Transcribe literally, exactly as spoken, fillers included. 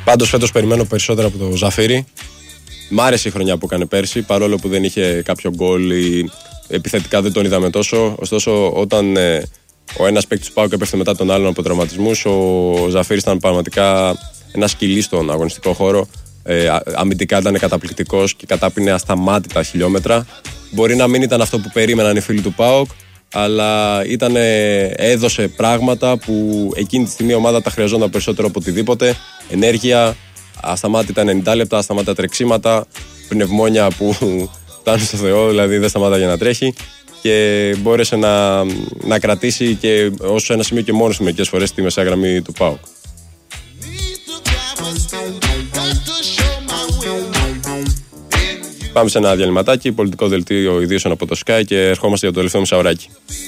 Πάντως φέτος περιμένω περισσότερα από το Ζαφύρι. Μ' άρεσε η χρονιά που έκανε πέρσι, παρόλο που δεν είχε κάποιο γκολ ή επιθετικά δεν τον είδαμε τόσο. Ωστόσο, όταν ε, ο ένας παίκτης του ΠΑΟΚ έπεφτε μετά τον άλλον από τραυματισμούς, ο Ζαφύρης ήταν πραγματικά ένα σκυλί στον αγωνιστικό χώρο. Ε, αμυντικά ήταν καταπληκτικός και κατάπινε ασταμάτητα χιλιόμετρα. Μπορεί να μην ήταν αυτό που περίμεναν οι φίλοι του ΠΑΟΚ, αλλά ήτανε, έδωσε πράγματα που εκείνη τη στιγμή η ομάδα τα χρειαζόταν περισσότερο από οτιδήποτε. Ενέργεια, ασταμάτητα ενενήντα λεπτά, ασταμάτητα τρεξίματα, πνευμόνια που φτάνουν στο Θεό, δηλαδή δεν σταμάτα για να τρέχει, και μπόρεσε να, να κρατήσει και ως ένα σημείο και μόνο μερικές φορές τη μεσαία γραμμή του ΠΑΟΚ. Πάμε σε ένα διαλυματάκι, πολιτικό δελτίο ειδήσεων από το Sky και ερχόμαστε για το τελευταίο μισάωράκι.